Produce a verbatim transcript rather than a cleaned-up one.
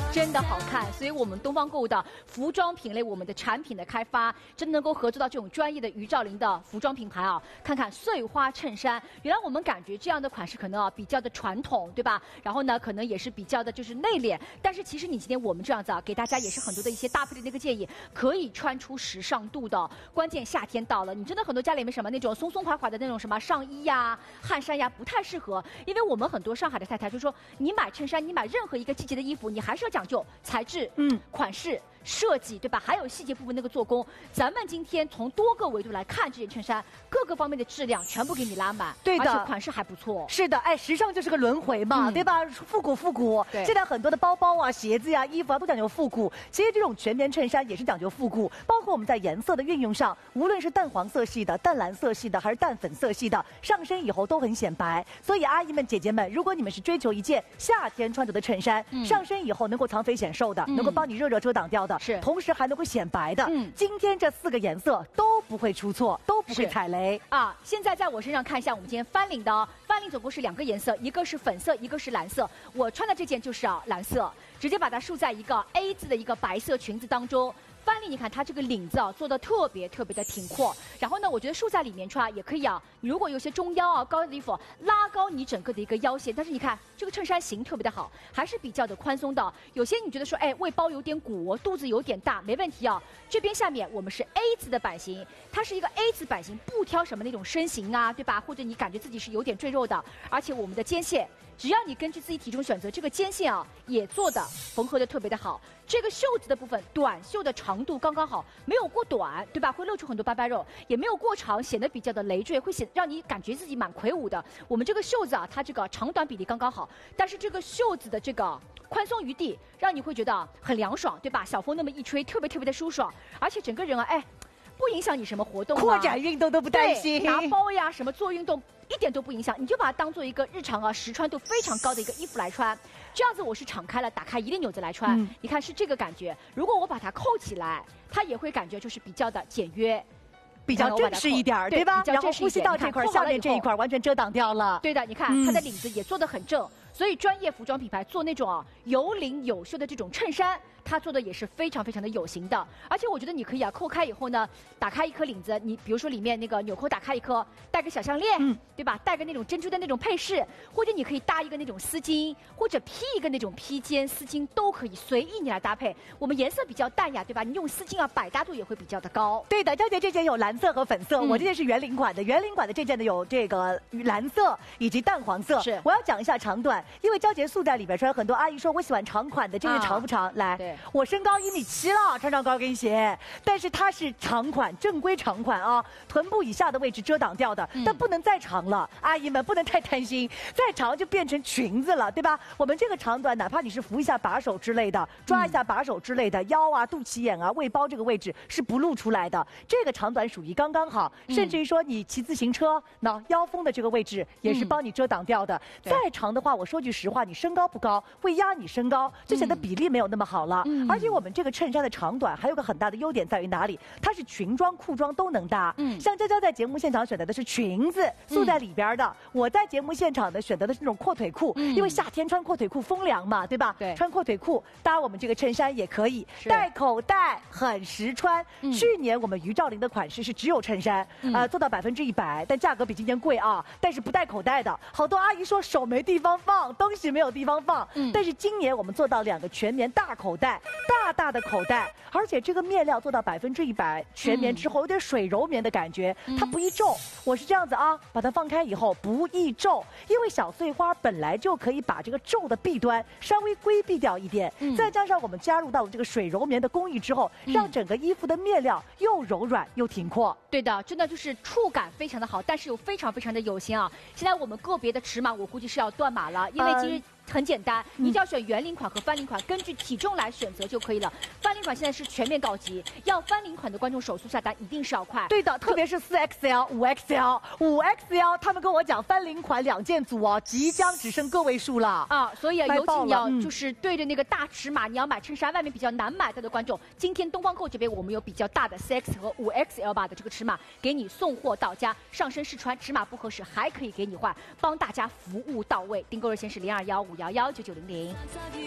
真的好看。所以我们东方购物的服装品类，我们的产品的开发，真能够合作到这种专业的于兆林的服装品牌啊。看看碎花衬衫，原来我们感觉这样的款式可能啊比较的传统，对吧？然后呢，可能也是比较的就是内敛。但是其实你今天我们这样子啊，给大家也是很多的一些搭配的那个建议，可以穿出时尚度的。关键夏天到了，你真的很多家里面什么那种松松垮垮的那种什么上衣呀、汗衫呀，不太适合。因为我们很多上海的太太就说，你买衬衫，你买任何一个季节的衣服，你还是要讲究材质、嗯，款式。设计对吧？还有细节部分那个做工，咱们今天从多个维度来看这件衬衫，各个方面的质量全部给你拉满， 对的， 而且款式还不错。 是的，哎，时尚就是个轮回嘛，嗯、对吧？复古复古， 对。 现在很多的包包啊、鞋子呀、啊、衣服啊都讲究复古，其实这种全棉衬衫也是讲究复古，包括我们在颜色的运用上，无论是淡黄色系的、淡蓝色系的，还是淡粉色系的，上身以后都很显白。所以阿姨们、姐姐们，如果你们是追求一件夏天穿着的衬衫，嗯、上身以后能够藏肥显瘦的，嗯、能够帮你热热遮挡掉的， 是， 同时还能会显白的，嗯，今天这四个颜色都不会出错，都不会踩雷啊！现在在我身上看一下，我们今天翻领的哦，翻领总共是两个颜色，一个是粉色，一个是蓝色。我穿的这件就是啊蓝色，直接把它竖在一个 A 字的一个白色裙子当中。翻领，你看它这个领子啊，做的特别特别的挺阔。然后呢，我觉得竖在里面穿也可以啊。你如果有些中腰啊高的衣服，拉高你整个的一个腰线。但是你看这个衬衫型特别的好，还是比较的宽松的。有些你觉得说，哎，胃包有点鼓，肚子有点大，没问题啊。这边下面我们是 A 字的版型，它是一个 A 字版型，不挑什么那种身形啊，对吧？或者你感觉自己是有点赘肉的，而且我们的肩线。只要你根据自己体重选择，这个肩线啊也做的缝合的特别的好。这个袖子的部分，短袖的长度刚刚好，没有过短，对吧？会露出很多巴巴肉，也没有过长，显得比较的累赘，会显让你感觉自己蛮魁梧的。我们这个袖子啊，它这个长短比例刚刚好，但是这个袖子的这个宽松余地，让你会觉得很凉爽，对吧？小风那么一吹，特别特别的舒爽，而且整个人啊，哎。不影响你什么活动、啊， 扩展运动都不担心， 拿包呀什么做运动一点都不影响，你就把它当做一个日常啊实穿度非常高的一个衣服来穿。这样子我是敞开了，打开一粒纽子来穿，嗯、你看是这个感觉。如果我把它扣起来，它也会感觉就是比较的简约。 比较正式一点，对吧？然后呼吸道这块、下面这一块完全遮挡掉了。 对的，你看它的领子也做得很正，所以专业服装品牌做那种啊有领有袖的这种衬衫，它做的也是非常非常的有型的。而且我觉得你可以啊扣开以后呢，打开一颗领子，你比如说里面那个纽扣打开一颗，戴个小项链，嗯、对吧？戴个那种珍珠的那种配饰，或者你可以搭一个那种丝巾，或者披一个那种披肩丝巾都可以，随意你来搭配。我们颜色比较淡雅，对吧？你用丝巾啊，百搭度也会比较的高。 对的，娇姐这件有蓝色和粉色，嗯、我这件是圆领款的，圆领款的这件呢有这个蓝色以及淡黄色。 是， 我要讲一下长短，因为娇姐素在里边穿，很多阿姨说我喜欢长款的，这件长不长？啊、来， 对， 我身高一米七了，穿上高跟鞋，但是它是长款，正规长款啊，臀部以下的位置遮挡掉的，嗯、但不能再长了，阿姨们不能太贪心，再长就变成裙子了，对吧？我们这个长短，哪怕你是扶一下把手之类的，抓一下把手之类的，嗯、腰啊、肚脐眼啊、胃包这个位置是不露出来的，这个长短属于刚刚好，嗯、甚至于说你骑自行车，那腰封的这个位置也是帮你遮挡掉的。嗯、再长的话，我说句实话，你身高不高，会压你身高，就显得比例没有那么好了。嗯、而且我们这个衬衫的长短还有个很大的优点在于哪里？它是裙装、裤装都能搭。嗯，像娇娇在节目现场选择的是裙子，素在里边的；嗯、我在节目现场的选择的是那种阔腿裤，嗯、因为夏天穿阔腿裤风凉嘛，对吧？ 对， 穿阔腿裤搭我们这个衬衫也可以，带口袋，很实穿。嗯、去年我们于兆林的款式是只有衬衫，嗯、呃，做到百分之一百，但价格比今年贵啊，但是不带口袋的。好多阿姨说手没地方放，东西没有地方放，嗯、但是今年我们做到两个全棉大口袋，大大的口袋，而且这个面料做到百分之一百全棉之后，有点水柔棉的感觉，嗯、它不易皱。我是这样子啊，把它放开以后不易皱，因为小碎花本来就可以把这个皱的弊端稍微规避掉一点，嗯、再加上我们加入到了这个水柔棉的工艺之后，嗯、让整个衣服的面料又柔软又挺阔。 对的，真的就是触感非常的好，但是又非常非常的有型啊。现在我们个别的尺码，我估计是要断码了，因为今日。很简单，你只要选圆领款和翻领款，根据体重来选择就可以了。翻领款现在是全面告急，要翻领款的观众手速下单一定是要快。 对的，特别是四 X L、五 X L、五 X L， 他们跟我讲翻领款两件组哦，即将只剩个位数了啊！所以啊，尤其你要就是对着那个大尺码，你要买衬衫，外面比较难买到的观众，今天东方购这边我们有比较大的四 X 和五 X L 吧的这个尺码，给你送货到家，上身试穿，尺码不合适还可以给你换，帮大家服务到位。订购热线是零二幺五幺幺九九零零。